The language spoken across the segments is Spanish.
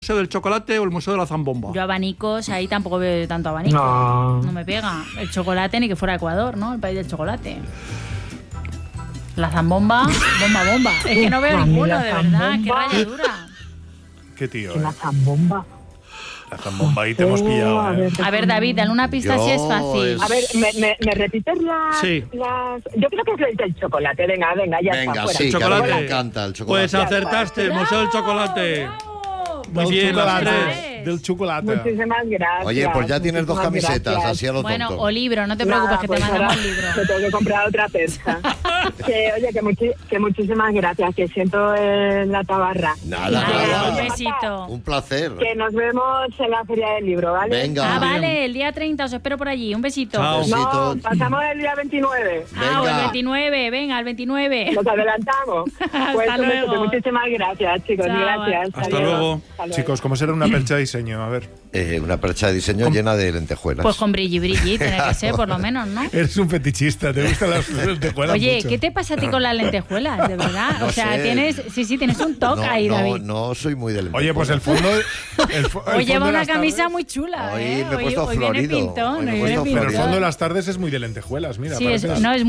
Museo del Chocolate o el Museo de la Zambomba? Yo abanicos, ahí tampoco veo tanto abanico. No me pega. El chocolate ni que fuera Ecuador, ¿no? El país del chocolate. La zambomba, bomba. Es que no veo ninguno, de verdad. Qué rayadura. Qué tío. La zambomba. La zambomba ahí te hemos pillado. A ver, David, dale una pista si es fácil. A ver, ¿me repites las...? Sí. Yo creo que es el del chocolate. Venga, ya Venga, está. Fuera. sí, Chocolate. que a mí me encanta el chocolate. Pues acertaste, el Museo del Chocolate. Muy bien, las tres. Del chocolate. Muchísimas gracias. Oye, pues ya tienes 2 Muchísimas camisetas, gracias. así a lo Bueno, tonto. o libro, no te preocupes, Nada, que pues te mandamos ahora el libro. te tengo que comprar otra terza. que muchísimas gracias, que siento la tabarra. Nada, Un nada. besito. Un placer. Que nos vemos en la Feria del Libro, ¿vale? Venga. Ah, vale, el día 30 os espero por allí. Un besito. Chao. Besito. No, pasamos el día 29. Ah, o el Venga. 29, venga, el 29. Nos adelantamos. Pues Hasta un beso, luego. Muchísimas gracias, chicos. Chao. Gracias. Hasta Adiós. luego. Hasta luego. Chicos, ¿cómo será una percha de diseño? A ver. Una percha de diseño llena de lentejuelas. Pues con brilli, tiene que ser, por lo menos, ¿no? Eres un fetichista, te gustan las lentejuelas Oye, mucho. ¿qué te pasa a ti con las lentejuelas, de verdad? No o sea, sé. tienes un toque ahí, David. No soy muy de lentejuelas. Oye, pues el fondo... Hoy lleva de una las camisa tardes- muy chula, Hoy ¿eh? me he puesto hoy viene florido. pintón, Hoy me he hoy viene puesto Pero el pintón. fondo de las tardes es muy de lentejuelas, mira. Sí, es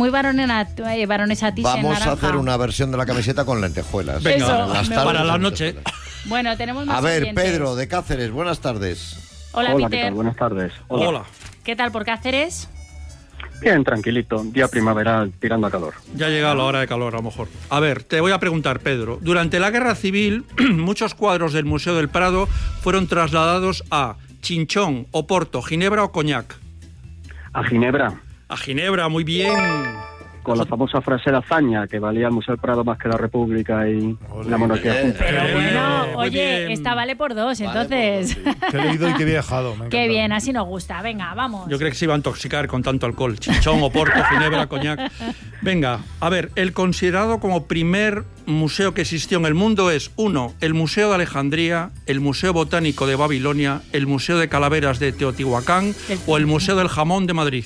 baronesa Thyssen Vamos naranja. a hacer una versión de la camiseta con lentejuelas. Venga, Eso, Las me tardes para la con noche. lentejuelas. Bueno, tenemos más A ver, oyentes. Pedro, de Cáceres, buenas tardes. Hola, Hola, ¿qué Peter. tal? Buenas tardes. Hola. ¿Qué tal por Cáceres? Bien, tranquilito. Día primaveral tirando a calor. Ya ha llegado la hora de calor, a lo mejor. A ver, te voy a preguntar, Pedro. Durante la Guerra Civil, muchos cuadros del Museo del Prado fueron trasladados a Chinchón, Oporto, Ginebra o Coñac. A Ginebra, A Ginebra, muy bien. con la famosa frase de hazaña, que valía el Museo del Prado más que la República y la monarquía juntos. Pero Bien, bueno, muy oye, bien. esta vale por dos, Vale, entonces. pues, sí. Te he leído y que he viajado. me ha Qué encantado. bien, así nos gusta. Venga, vamos. Yo creo que se iba a intoxicar con tanto alcohol. Chinchón, Oporto, Ginebra, Coñac. Venga, a ver, el considerado como primer museo que existió en el mundo es 1. El Museo de Alejandría, el Museo Botánico de Babilonia, el Museo de Calaveras de Teotihuacán o el Museo del Jamón de Madrid.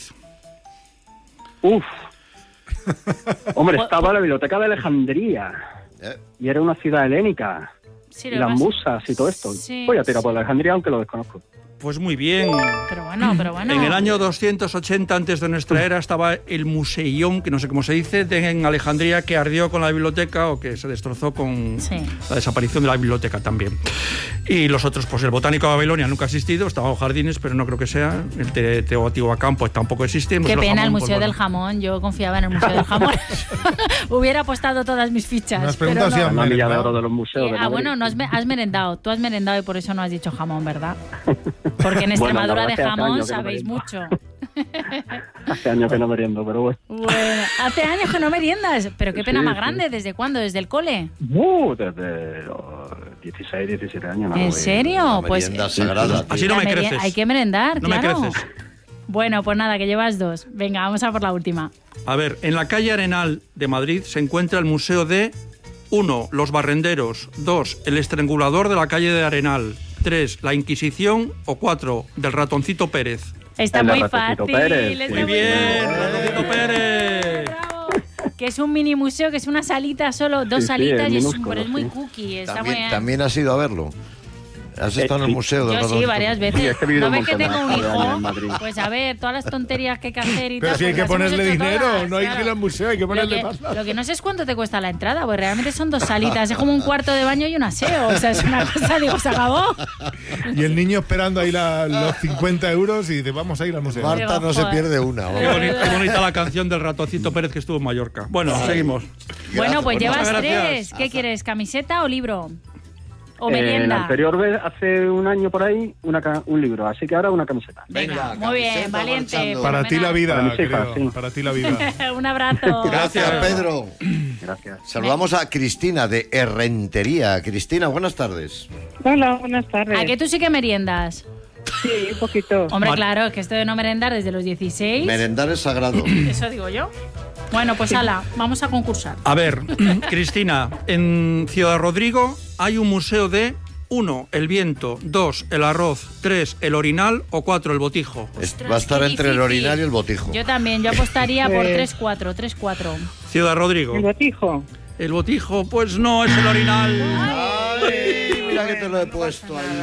Uf. Hombre, estaba la Biblioteca de Alejandría Eh, y era una ciudad helénica. Sí, Y lo las vas- musas y todo esto. Sí, Voy a tirar sí. por Alejandría, aunque lo desconozco. Pues muy bien. Pero bueno. En el año 280 antes de nuestra era estaba el Museión, que no sé cómo se dice, en Alejandría, que ardió con la biblioteca o que se destrozó con Sí. la desaparición de la biblioteca también. Y los otros, pues el Botánico de Babilonia nunca ha existido, estaba en jardines, pero no creo que sea. El Teotihuacán pues tampoco existe. Qué Museo del pena el Jamón, Museo pues, del bueno. Jamón. Yo confiaba en el Museo del Jamón. Hubiera apostado todas mis fichas. Me has pero preguntado no. si has La milla de merendado. oro de los museos de Madrid. Bueno, no has merendado. Tú has merendado y por eso no has dicho jamón, ¿verdad? Porque en Bueno, Extremadura la de verdad es que hace jamón años que no sabéis meriendo. mucho. Hace años que no meriendo, pero bueno. Bueno, hace años que no meriendas. Pero qué pena Sí, más sí. grande. ¿Desde cuándo? ¿Desde el cole? Desde los 16, 17 años. no, ¿En güey. serio? la Pues merienda sagrada. Así no la me merie- creces. hay que merendar, No me claro. creces. Bueno, pues nada, que llevas 2. Venga, vamos a por la última. A ver, en la calle Arenal de Madrid se encuentra el museo de 1. Los Barrenderos, 2. El Estrangulador de la calle de Arenal, 3. La Inquisición o 4. Del Ratoncito Pérez. Está El de muy Ratoncito fácil. Pérez. está Muy bien, fácil. Ratoncito Pérez. Bravo. Que es un mini museo, que es una salita solo, 2 Sí, sí, salitas, es y es, minúsculo, pero es muy sí. cookie. Está muy bien. También has ido a verlo. ¿Has estado en el sí. museo del Yo sí, Ratoncito? varias veces. Sí, es que he vivido ¿No un ves que montón tengo un de años en hijo? Madrid. Pues a ver, todas las tonterías que hay que hacer y Pero tal. si hay pues que las hemos ponerle hecho dinero, todas, no hay que ir al museo, hay que ponerle pasta. Lo que no sé es cuánto te cuesta la entrada, pues realmente son 2 salitas, es como un cuarto de baño y un aseo. O sea, es una cosa, digo, se acabó. Y el niño esperando ahí los 50 euros y dice, vamos a ir al museo. Marta no se Joder. pierde una. Qué bonita la canción del Ratoncito Pérez que estuvo en Mallorca. Bueno, seguimos. Bueno, pues llevas muchas gracias. 3. ¿Qué quieres, camiseta o libro? ¿O La merienda? anterior vez, hace un año por ahí, un libro. Así que ahora una camiseta. Venga, muy bien, camiseta valiente. marchando. Para ti la vida, Para mis hijas, querido, sí. para ti la vida. Un abrazo. Gracias, Pedro. Gracias. Saludamos a Cristina de Herrentería. Cristina, buenas tardes. Hola, buenas tardes. ¿A qué tú sí que meriendas? Sí, un poquito. Hombre, claro, es que esto de no merendar desde los 16, Merendar es sagrado. eso digo yo. Bueno, pues ala, vamos a concursar. A ver, Cristina, en Ciudad Rodrigo hay un museo de 1. El viento, 2. El arroz, 3. El orinal o 4. El botijo. Va a estar qué entre el difícil. orinal y el botijo. Yo también, yo apostaría por Pues- 3-4, 3-4. Ciudad Rodrigo. El botijo. El botijo, pues no, es el orinal. Ay, mira que te lo he puesto ahí.